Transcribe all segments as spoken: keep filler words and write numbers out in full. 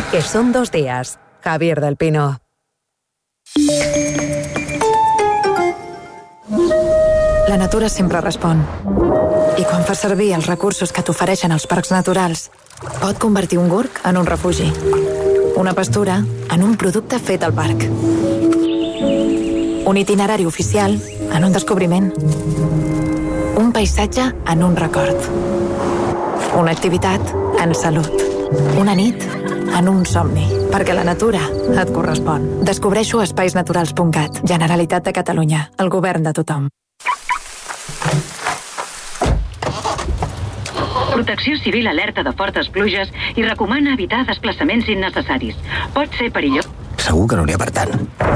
que son dos días. Javier del Pino. La natura sempre respon. I quan fas servir els recursos que t'ofereixen els parcs naturals, pot convertir un gorg en un refugi. Una pastura en un producte fet al parc. Un itinerari oficial en un descobriment. Un paisatge en un record. Una activitat en salut. Una nit en un somni. Perquè la natura et correspon. Descobreixo a espais naturals punt cat. Generalitat de Catalunya. El govern de tothom. Protecció Civil alerta de fortes pluges i recomana evitar desplaçaments innecessaris. Pot ser perillós. Segur que no n'hi ha per tant.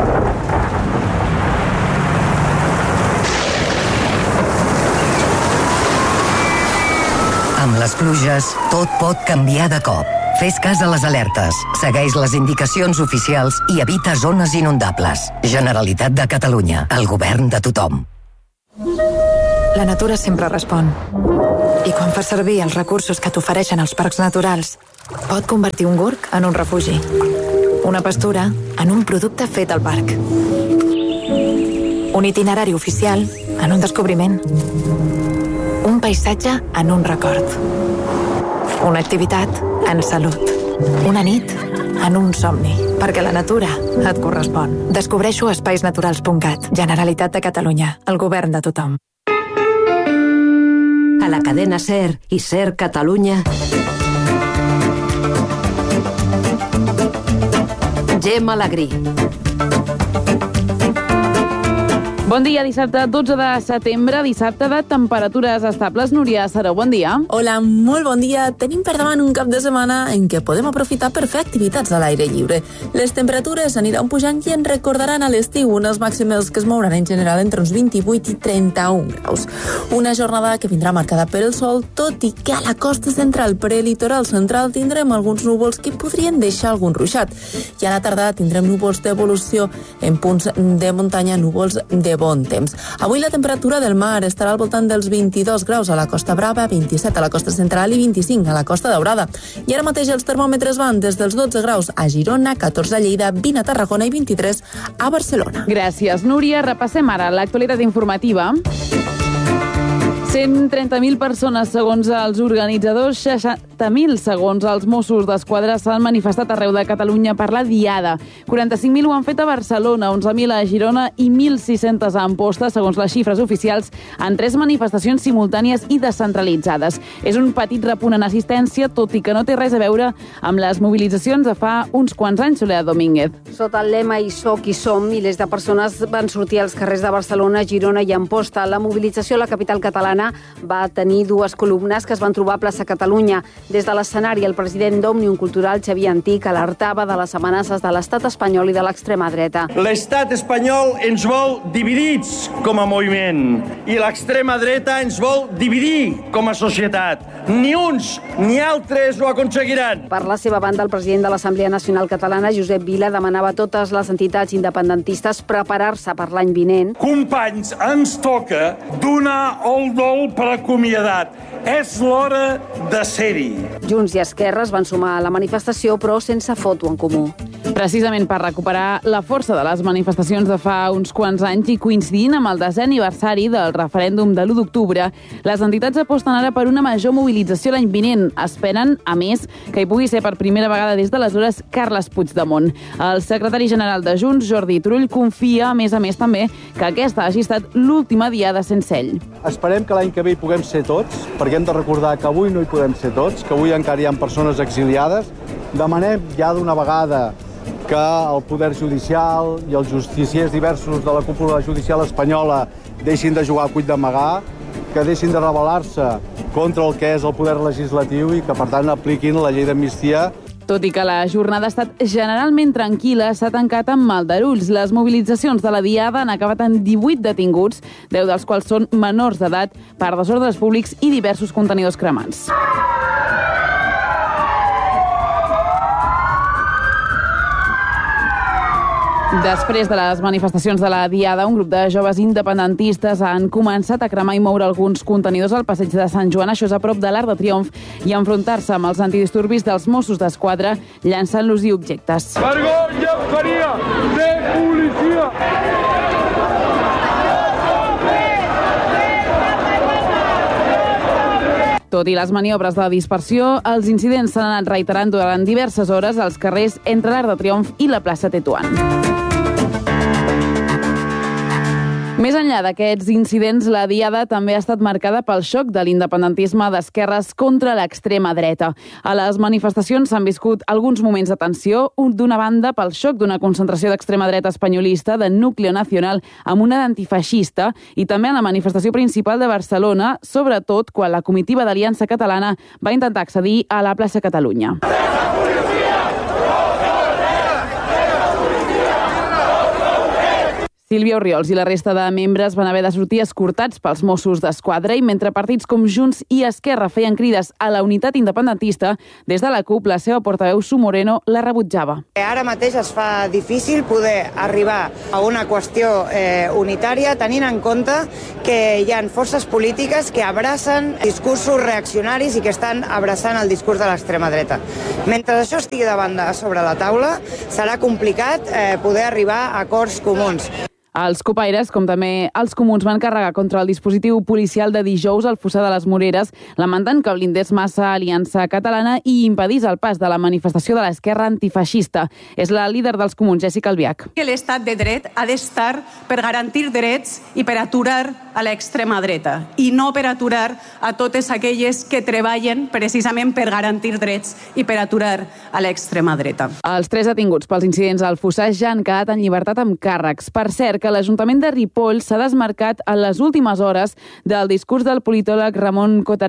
Amb les pluges, tot pot canviar de cop. Fes cas a les alertes, segueix les indicacions oficials i evita zones inundables. Generalitat de Catalunya, el govern de tothom. La natura sempre respon. I quan fas servir els recursos que t'ofereixen els parcs naturals, pot convertir un gorg en un refugi. Una pastura en un producte fet al parc. Un itinerari oficial en un descobriment. Un paisatge en un record. Una activitat en salut. Una nit en un somni. Perquè la natura et correspon. Descobreixo a espais naturals punt cat. Generalitat de Catalunya. El govern de tothom. A la cadena SER i SER Catalunya. Gemma Alegrí. Bon dia, dissabte dotze de setembre, dissabte de temperatures estables. Núria Saró, bon dia. Hola, molt bon dia. Tenim per davant un cap de setmana en què podem aprofitar per fer activitats a l'aire lliure. Les temperatures aniran pujant i ens recordaran a l'estiu unes màximes que es mouran en general entre uns vint-i-vuit i trenta-un graus. Una jornada que vindrà marcada per el sol, tot i que a la costa central, per el litoral central, tindrem alguns núvols que podrien deixar algun ruixat. I a la tarda tindrem núvols d'evolució en punts de muntanya, núvols de bon temps. Avui la temperatura del mar estarà al voltant dels vint-i-dos graus a la Costa Brava, vint-i-set a la costa central i vint-i-cinc a la Costa Daurada. I ara mateix els termòmetres van des dels dotze graus a Girona, catorze a Lleida, vint a Tarragona i vint-i-tres a Barcelona. Gràcies, Núria. Repassem ara l'actualitat informativa. cent trenta mil persones, segons els organitzadors, seixanta mil, segons els Mossos d'Esquadra, s'han manifestat arreu de Catalunya per la Diada. quaranta-cinc mil ho han fet a Barcelona, onze mil a Girona i mil sis-centes a Amposta, segons les xifres oficials, en tres manifestacions simultànies i descentralitzades. És un petit repunt en assistència, tot i que no té res a veure amb les mobilitzacions de fa uns quants anys, Soledad Domínguez. Sota el lema "Hi soc, hi som", milers de persones van sortir als carrers de Barcelona, Girona i Amposta. La mobilització a la capital catalana va tenir dues columnes que es van trobar a plaça Catalunya. Des de l'escenari, el president d'Òmnium Cultural, Xavier Antic, alertava de les amenaces de l'estat espanyol i de l'extrema dreta. L'estat espanyol ens vol dividits com a moviment i l'extrema dreta ens vol dividir com a societat. Ni uns ni altres ho aconseguiran. Per la seva banda, el president de l'Assemblea Nacional Catalana, Josep Vila, demanava a totes les entitats independentistes preparar-se per l'any vinent. Companys, ens toca donar el dol per acomiadat. És l'hora de ser-hi. Junts i Esquerra es van sumar a la manifestació, però sense foto en comú. Precisament per recuperar la força de les manifestacions de fa uns quants anys i coincidint amb el desè aniversari del referèndum de l'u d'octubre, les entitats aposten ara per una major mobilització l'any vinent. Esperen, a més, que hi pugui ser per primera vegada des d'aleshores Carles Puigdemont. El secretari general de Junts, Jordi Turull, confia, a més a més també, que aquesta hagi estat l'última diada sense ell. Esperem que l'any que ve hi puguem ser tots, perquè hem de recordar que avui no hi podem ser tots, que avui encara hi ha persones exiliades. Demanem ja d'una vegada que el poder judicial i els justiciers diversos de la cúpula judicial espanyola deixin de jugar a cuit d'amagar, que deixin de rebel·lar-se contra el que és el poder legislatiu i que, per tant, apliquin la llei d'amnistia. Tot i que la jornada ha estat generalment tranquil·la, s'ha tancat amb aldarulls. Les mobilitzacions de la Diada han acabat en divuit detinguts, deu dels quals són menors d'edat, per desordres públics i diversos contenidors cremats. Després de les manifestacions de la Diada, un grup de joves independentistes han començat a cremar i moure alguns contenidors al passeig de Sant Joan, això és a prop de l'Arc de Triomf, i enfrontar-se amb els antidisturbis dels Mossos d'Esquadra, llançant-los-hi objectes. Vergonya faria de policia! Tot i les maniobres de dispersió, els incidents s'han anat reiterant durant diverses hores als carrers entre l'Arc de Triomf i la plaça Tetuan. Més enllà d'aquests incidents, la Diada també ha estat marcada pel xoc de l'independentisme d'esquerres contra l'extrema dreta. A les manifestacions s'han viscut alguns moments de tensió, d'una banda pel xoc d'una concentració d'extrema dreta espanyolista de Núcleo Nacional amb una d'antifeixista, i també a la manifestació principal de Barcelona, sobretot quan la comitiva d'Aliança Catalana va intentar accedir a la plaça Catalunya. Sílvia Orriols i la resta de membres van haver de sortir escortats pels Mossos d'Esquadra, i mentre partits com Junts i Esquerra feien crides a la unitat independentista, des de la CUP la seva portaveu Su Moreno la rebutjava. Ara mateix es fa difícil poder arribar a una qüestió eh, unitària tenint en compte que hi ha forces polítiques que abracen discursos reaccionaris i que estan abraçant el discurs de l'extrema dreta. Mentre això estigui de banda sobre la taula, serà complicat eh, poder arribar a acords comuns. Els copaires, com també els comuns, van carregar contra el dispositiu policial de dijous al Fossar de les Moreres, lamentant que blindés massa Aliança Catalana i impedís el pas de la manifestació de l'esquerra antifeixista. És la líder dels comuns, Jessica Albiach. Que l'estat de dret ha d'estar per garantir drets i per aturar a l'extrema dreta, i no per aturar a totes aquelles que treballen precisament per garantir drets i per aturar a l'extrema dreta. Els tres detinguts pels incidents al Fossar ja han quedat en llibertat amb càrrecs. Per cert, que l'Ajuntament de Ripoll s'ha desmarcat en les últimes hores del discurs del politòleg Ramon Cotarell